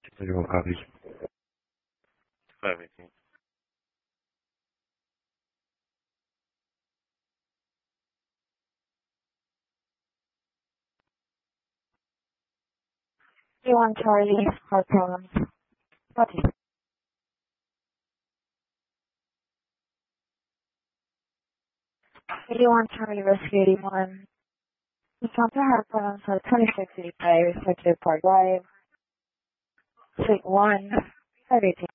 0 Harry. 518. A1 Charlie, for problems. What is 81 Charlie Rescue 81? Encounter her problems at 2685 Executive Park Drive, Suite 1, 518.